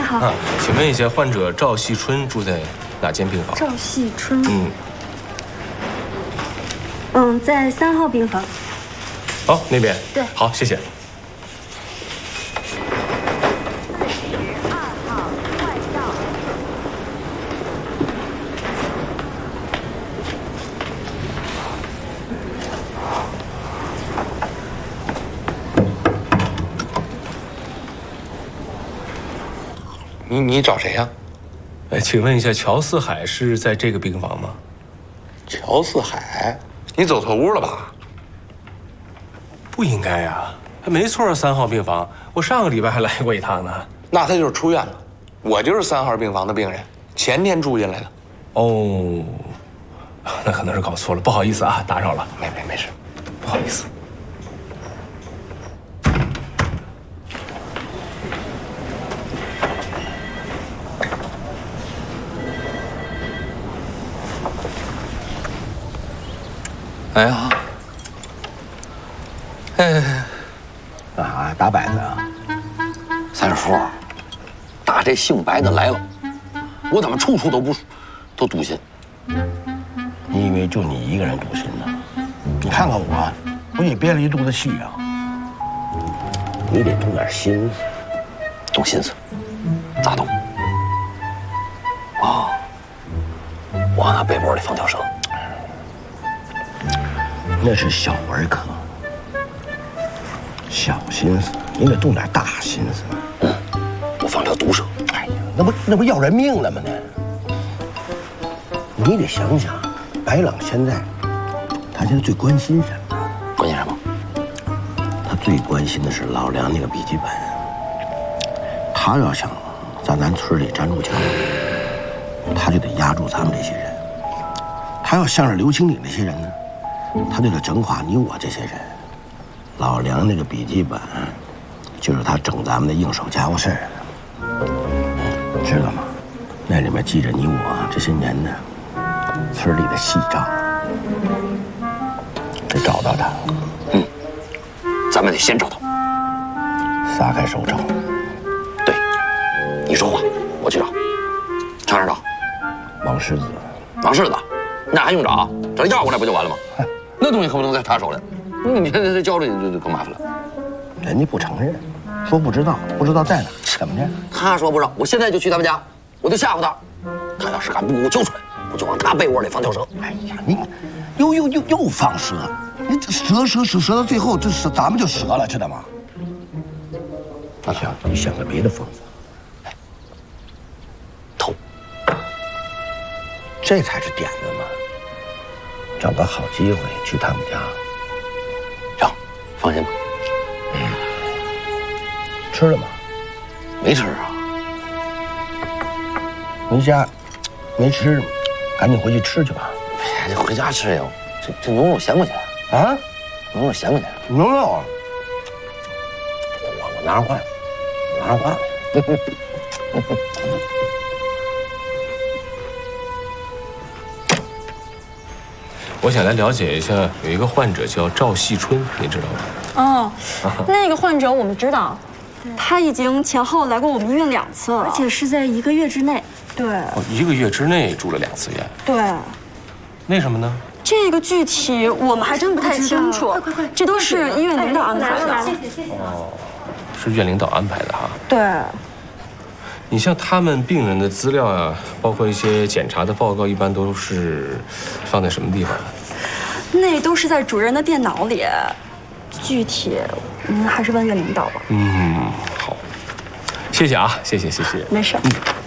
好。 请问一下，患者赵细春住在哪间病房？ 赵细春。在3号病房。 好，那边。 对。 好，谢谢。 你找谁呀？ 请问一下，乔四海是在这个病房吗？ 乔四海，你走错屋了吧？ 不应该呀，没错，3号病房，我上个礼拜还来过一趟呢。 那他就是出院了，我就是3号病房的病人，前天住进来的。 哦，那可能是搞错了，不好意思啊，打扰了。 没事， 不好意思。 哎呀， 打摆子啊！ 三叔，打这姓白的来了，我他妈处处都堵心。 你以为就你一个人堵心呢？你看看我，我也憋了一肚子气啊！你得动点心思， 动心思，咋动？哦，我往他背包里放条绳。 那是小儿科，小心思，你得动点大心思。 我放条毒蛇。 哎呀，那不要人命了吗？你得想想，白朗现在最关心什么？ 关心什么？ 他最关心的是老梁那个笔记本。他要想在咱村里站住脚，他就得压住咱们这些人。他要向着刘清岭那些人呢？ 他就得整垮你我这些人。老梁那个笔记本，就是他整咱们的应手家伙事儿，知道吗？那里面记着你我这些年的村里的细账，得找到他。 咱们得先找他， 撒开手找。 对，你说话，我去找。上哪儿找？ 王世子。 王世子，那还用找？找他要过来不就完了吗？ 那东西可不能在他手里，你现在交了就更麻烦了。 人家不承认，说不知道，不知道在哪，怎么着？ 他说不知道，我现在就去他们家，我就吓唬他。他要是敢不给我交出来，我就往他被窝里放条蛇。 哎呀，你又放蛇，你这蛇到最后，这是咱们就折了，知道吗？你想个别的方法， 偷， 这才是点子嘛。 找个好机会去他们家， 行，放心吧。 吃了吗？ 没吃啊。 回家没吃，赶紧回去吃去吧。 哎呀，回家吃呀，这牛肉咸不咸啊？牛肉咸不咸？ 牛肉，我拿上换，拿上换。 我想来了解一下，有一个患者叫赵细春，你知道吗？ 哦，那个患者我们知道，他已经前后来过我们医院2次了，而且是在1个月之内。对 ，1个月之内住了2次院。 对， 为什么呢？ 这个具体我们还真不太清楚。快，这都是医院领导安排的。谢。 哦，是院领导安排的哈。 对。 你像他们病人的资料啊，包括一些检查的报告，一般都是放在什么地方？ 那都是在主任的电脑里，具体您还是问院领导吧。 好，谢谢啊，谢谢。 没事。